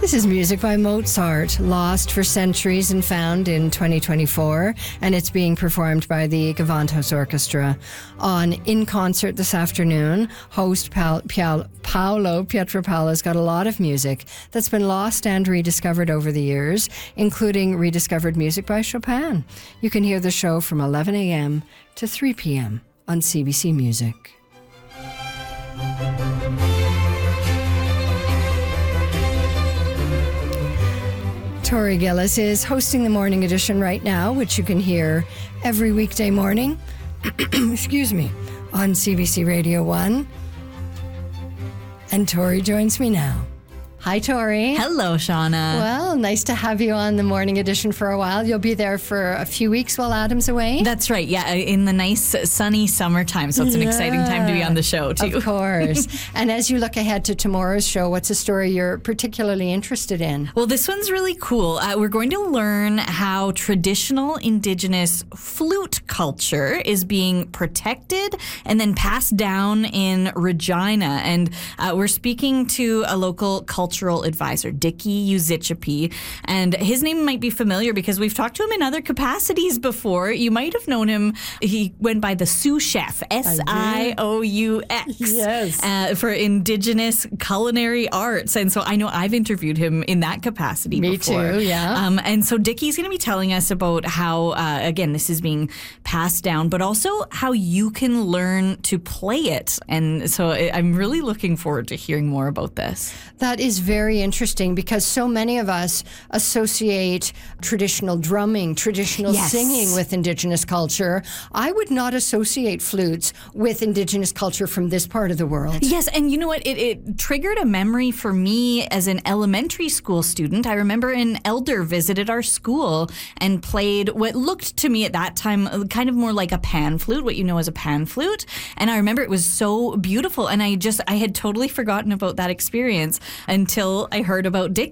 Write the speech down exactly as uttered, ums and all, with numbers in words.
This is music by Mozart, lost for centuries and found in twenty twenty-four, and it's being performed by the Gewandhaus Orchestra. On In Concert this afternoon, host pa- Pia- Paolo Pietropaolo's got a lot of music that's been lost and rediscovered over the years, including rediscovered music by Chopin. You can hear the show from eleven a.m. to three p.m. on C B C Music. Tori Gillis is hosting the morning edition right now, which you can hear every weekday morning, excuse me, on C B C Radio one. And Tori joins me now. Hi, Tori. Hello, Shauna. Well, nice to have you on the morning edition for a while. You'll be there for a few weeks while Adam's away. That's right. Yeah, in the nice sunny summertime. So it's an yeah. exciting time to be on the show, too. Of course. And as you look ahead to tomorrow's show, what's a story you're particularly interested in? Well, this one's really cool. Uh, we're going to learn how traditional Indigenous flute culture is being protected and then passed down in Regina. And uh, we're speaking to a local cultural advisor, Dicky Uzichipi, and his name might be familiar because we've talked to him in other capacities before. You might have known him. He went by the Sioux Chef, S I O U X, yes, uh, for Indigenous culinary arts. And so I know I've interviewed him in that capacity Me before. Me too, yeah. Um, and so Dicky's going to be telling us about how, uh, again, this is being passed down, but also how you can learn to play it. And so I'm really looking forward to hearing more about this. That is very interesting because so many of us associate traditional drumming, traditional yes. singing with Indigenous culture. I would not associate flutes with Indigenous culture from this part of the world. Yes, and you know what? It, it triggered a memory for me as an elementary school student. I remember an elder visited our school and played what looked to me at that time kind of more like a pan flute, what you know as a pan flute. And I remember it was so beautiful. And I just, I had totally forgotten about that experience until I heard about Dicky.